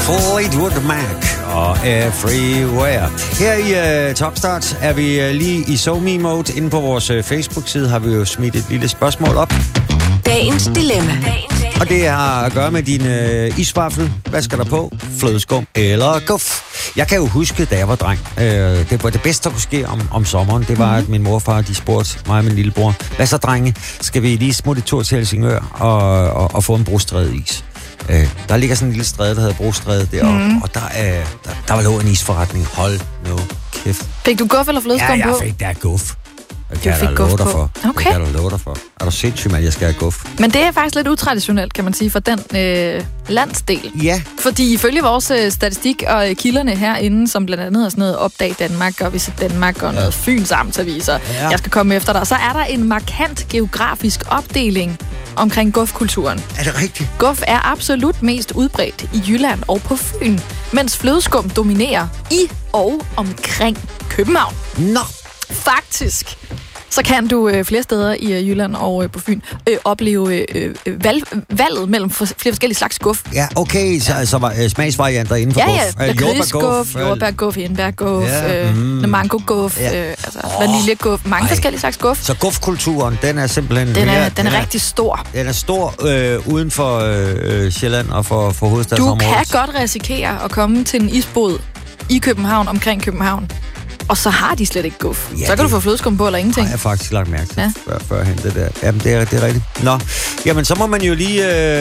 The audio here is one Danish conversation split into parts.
Fleetwood Mac og Everywhere. Her i Topstart er vi lige i SoMe-mode. Inde på vores Facebook-side har vi jo smidt et lille spørgsmål op. Dagens dilemma. Og det har at gøre med din isvaffel. Hvad skal der på? Flødeskum eller guf? Jeg kan jo huske, da jeg var dreng, det var det bedste, der kunne ske om sommeren. Det var, at min morfar, de spurgte mig og min lillebror, hvad så, drenge? Skal vi lige smutte tur til Helsingør og få en Brostræde-is? Der ligger sådan en lille stræde, der hedder Brostræde deroppe, og der lå en isforretning. Hold nu kæft. Fik du guf eller flødeskum på? Ja, jeg fik der guf. Det kan Du fik guf på. Okay. Det kan du love dig for. Er du sindssygt, at jeg skal have guf? Men det er faktisk lidt utraditionelt, kan man sige, for den landsdel. Ja. Fordi ifølge vores statistik og kilderne herinde, som blandt andet er sådan noget Opdag Danmark og Visit Danmark og noget Fyns Amtsaviser, jeg skal komme efter dig, så er der en markant geografisk opdeling omkring gufkulturen. Er det rigtigt? Guf er absolut mest udbredt i Jylland og på Fyn, mens flødeskum dominerer i og omkring København. Nå! Faktisk, så kan du flere steder i Jylland og på Fyn opleve valget mellem flere forskellige slags guf. Ja, okay, så var smagsvarianter inden for guf. Ja, lakridsguf, jordbærguf, hindbærguf, mangoguf, vaniljeguf, mange forskellige slags guf. Så gufkulturen, den er simpelthen... Den er rigtig stor. Den er stor uden for Sjælland og for hovedstadsområdet. Du kan godt risikere at komme til en isbod i København, omkring København. Og så har de slet ikke guf. Ja, så kan du få flødeskum på eller ingenting. Jeg har faktisk lagt mærke til førhen det der. Jamen, det er rigtigt. Nå, jamen så må man jo lige,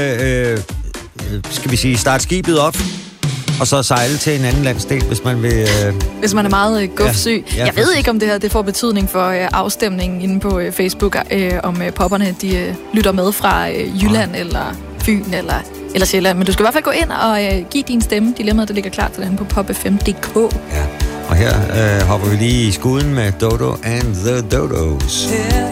skal vi sige, starte skibet op, og så sejle til en anden landsdel, hvis man vil... Hvis man er meget gufsyg. Ja, jeg ved ikke, om det her det får betydning for afstemningen inde på Facebook, om popperne de lytter med fra Jylland eller Fyn eller Sjælland. Men du skal i hvert fald gå ind og give din stemme. Dilemmaet, der ligger klar til den på popfm.dk. Ja. Og her hopper vi lige i skuden med Dodo and the Dodos.